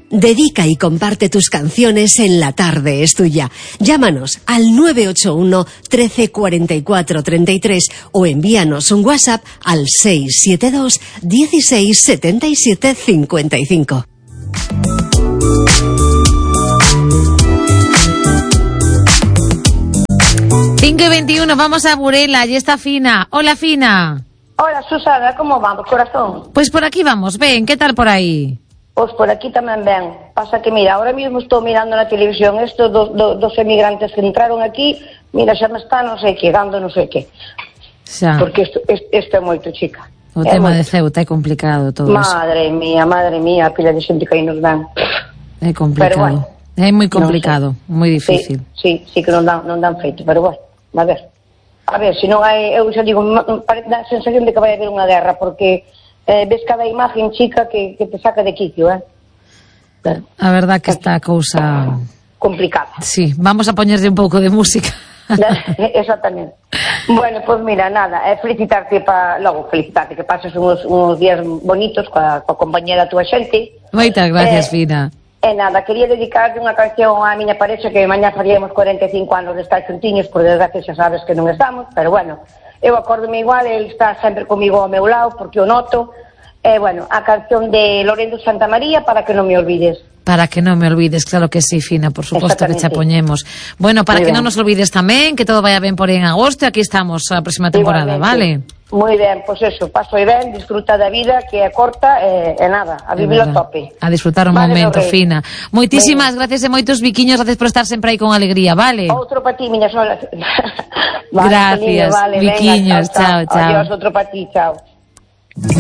Dedica y comparte tus canciones en La Tarde es Tuya. Llámanos al 981 13 44 33 o envíanos un WhatsApp al 672 16 77 55. Cinco y 21, vamos a Burela, allí está Fina. Hola, Fina. Hola, Susana, como vamos, corazón? Pues por aquí vamos, ven, ¿qué tal por aí? Pois por aquí tamén ben. Pasa que, mira, ahora mismo estou mirando na televisión estos dos emigrantes que entraron aquí, mira, xa me está non sei que, dando non sei que. Xa. Porque isto é moito, chica. O tema de Ceuta é complicado todo eso. Madre mía, a pila de xente que aí nos dan. É complicado. Pero bueno, é moi complicado, moi difícil. Sí, que non dan feito, pero bueno, a ver, se non hai, eu xa digo, dá a sensación de que vai haber unha guerra, porque ves cada imagen, chica, que te saca de quicio, A verdad que está a cousa complicada. Sí, vamos a poñerlle un pouco de música. Exactamente. Bueno, pues mira, nada, felicitarte que pases uns días bonitos coa compañera da túa xente. Moitas gracias, Fina. E nada, quería dedicarle unha canción á miña parexa, que mañá faríamos 45 anos de estar xuntiños, por desgracia xa sabes que non estamos, pero bueno, eu acórdome igual, el está sempre comigo ao meu lado, porque o noto. Bueno, a canción de Lorenzo Santamaría, Para que non me olvides. Para que non me olvides, claro que sí, Fina, por suposto que te apoñemos. Bueno, para que non nos olvides tamén, que todo vaya ben por aí en agosto, aquí estamos a próxima temporada, igualmente. Vale? Moi ben, pois eso, paso e ben, disfruta da vida, que é corta, e nada, a vivir a tope. A disfrutar un momento, Fina. Moitísimas gracias e moitos biquiños, gracias por estar sempre aí con alegría, vale? Outro pa ti, miña sola. Gracias, biquiños, chao. Adiós, outro pa ti, chao.